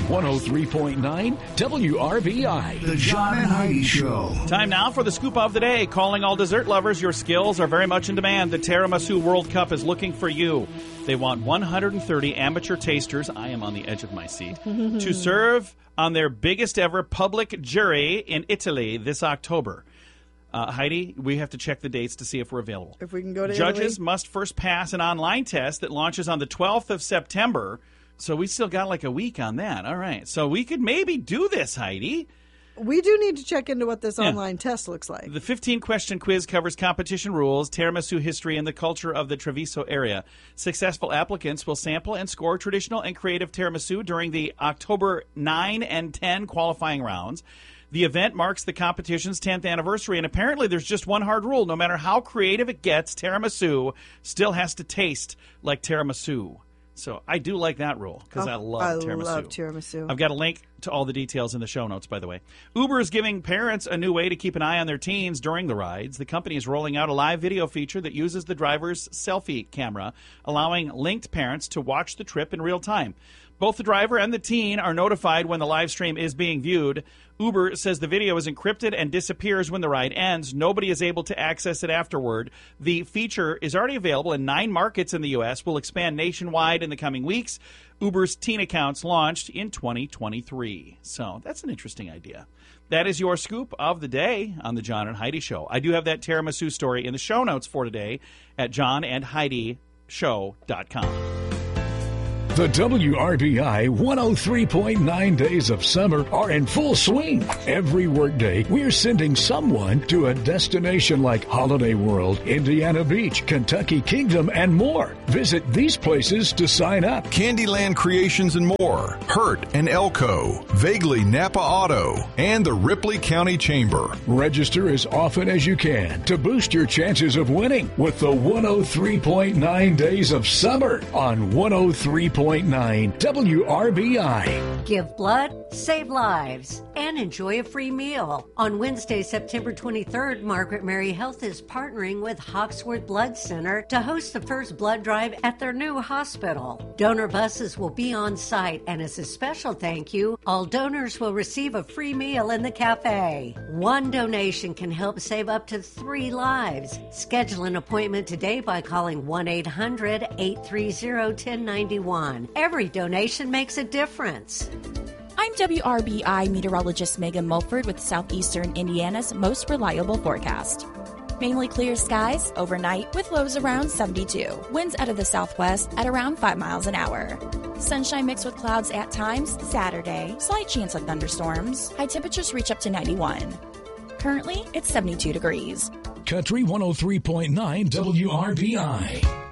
103.9 WRBI. The John and Heidi Show. Time now for the scoop of the day. Calling all dessert lovers, your skills are very much in demand. The Tiramisu World Cup is looking for you. They want 130 amateur tasters, I am on the edge of my seat, to serve on their biggest ever public jury in Italy this October. Heidi, we have to check the dates to see if we're available. If we can go to Judges Italy. must first pass an online test that launches on the 12th of September. So we still got like a week on that. All right. So we could maybe do this, Heidi. We do need to check into what this online test looks like. The 15-question quiz covers competition rules, tiramisu history, and the culture of the Treviso area. Successful applicants will sample and score traditional and creative tiramisu during the October 9 and 10 qualifying rounds. The event marks the competition's 10th anniversary, and apparently there's just one hard rule. No matter how creative it gets, tiramisu still has to taste like tiramisu. So I do like that rule because I love tiramisu. I love tiramisu. I've got a link to all the details in the show notes, by the way. Uber is giving parents a new way to keep an eye on their teens during the rides. The company is rolling out a live video feature that uses the driver's selfie camera, allowing linked parents to watch the trip in real time. Both the driver and the teen are notified when the live stream is being viewed. Uber says the video is encrypted and disappears when the ride ends. Nobody is able to access it afterward. The feature is already available in 9 markets in the U.S., will expand nationwide in the coming weeks. Uber's teen accounts launched in 2023. So that's an interesting idea. That is your scoop of the day on the John and Heidi Show. I do have that tiramisu story in the show notes for today at johnandheidishow.com. The WRBI 103.9 days of summer are in full swing. Every workday, we're sending someone to a destination like Holiday World, Indiana Beach, Kentucky Kingdom, and more. Visit these places to sign up. Candyland Creations and more, Hurt and Elko, Vaguely Napa Auto, and the Ripley County Chamber. Register as often as you can to boost your chances of winning with the 103.9 days of summer on 103.9 WRBI. Give blood, save lives, and enjoy a free meal. On Wednesday, September 23rd, Margaret Mary Health is partnering with Hawksworth Blood Center to host the first blood drive at their new hospital. Donor buses will be on site, and as a special thank you, all donors will receive a free meal in the cafe. One donation can help save up to 3 lives. Schedule an appointment today by calling 1-800-830-1091. Every donation makes a difference. I'm WRBI meteorologist Megan Mulford with Southeastern Indiana's most reliable forecast. Mainly clear skies overnight with lows around 72. Winds out of the southwest at around 5 miles an hour. Sunshine mixed with clouds at times Saturday. Slight chance of thunderstorms. High temperatures reach up to 91. Currently, it's 72 degrees. Country 103.9 WRBI.